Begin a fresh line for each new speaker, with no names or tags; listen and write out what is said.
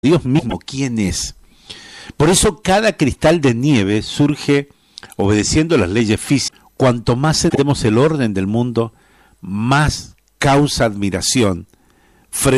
Dios mismo, ¿quién es? Por eso cada cristal de nieve surge obedeciendo las leyes físicas. Cuanto más entendemos el orden del mundo, más causa admiración